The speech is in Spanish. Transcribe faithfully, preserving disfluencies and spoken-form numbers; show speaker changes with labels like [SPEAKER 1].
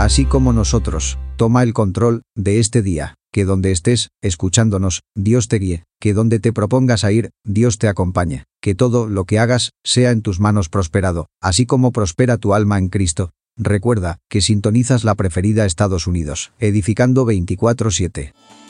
[SPEAKER 1] así como nosotros. Toma el control de este día. Que donde estés, escuchándonos, Dios te guíe. Que donde te propongas a ir, Dios te acompañe. Que todo lo que hagas sea en tus manos prosperado, así como prospera tu alma en Cristo. Recuerda que sintonizas la preferida Estados Unidos, edificando veinticuatro siete.